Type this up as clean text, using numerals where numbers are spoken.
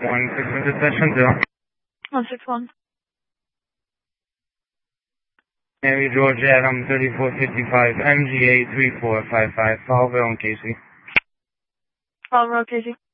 1600 session 0. 161. Mary George Adam 3455, MGA 3455, Falville and Casey. Falville, Casey.